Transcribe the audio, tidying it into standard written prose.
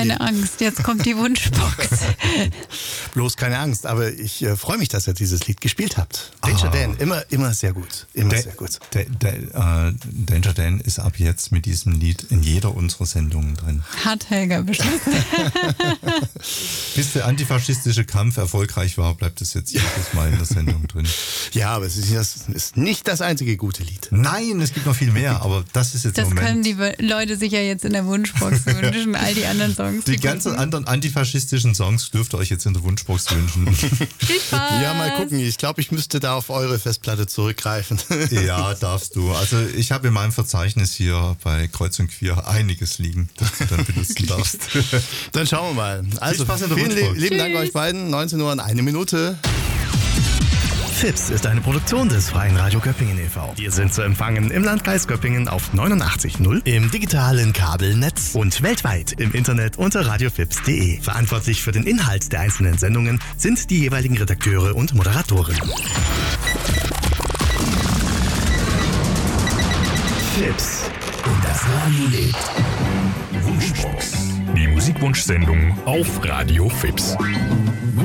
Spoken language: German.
keine Angst, jetzt kommt die Wunschbox. Bloß keine Angst, aber ich freue mich, dass ihr dieses Lied gespielt habt. Danger Dan, immer sehr gut. Sehr gut. Danger Dan ist ab jetzt mit diesem Lied in jeder unserer Sendungen drin. Hat Helga beschlossen. Bis der antifaschistische Kampf erfolgreich war, bleibt es jetzt jedes Mal in der Sendung drin. Ja, aber es ist nicht das einzige gute Lied. Nein, es gibt noch viel mehr, aber das ist jetzt das im Moment. Das können die Leute sich ja jetzt in der Wunschbox wünschen, all die anderen Songs. Die ganzen anderen antifaschistischen Songs dürft ihr euch jetzt in der Wunschbox wünschen. Viel Spaß! Ja, mal gucken. Ich glaube, ich müsste da auf eure Festplatte zurückgreifen. Ja, darfst du. Also ich habe in meinem Verzeichnis hier bei Kreuz und Queer einiges liegen, das du dann benutzen darfst. Dann schauen wir mal. Also Viel Spaß in der vielen Wunschbox. lieben Dank euch beiden. 19 Uhr und 1 Minute. FIPS ist eine Produktion des Freien Radio Göppingen e.V. Wir sind zu empfangen im Landkreis Göppingen auf 89.0, im digitalen Kabelnetz und weltweit im Internet unter radiofips.de. Verantwortlich für den Inhalt der einzelnen Sendungen sind die jeweiligen Redakteure und Moderatoren. FIPS. Und das Radio lebt. Wunschbox. Die Musikwunschsendung auf Radio FIPS.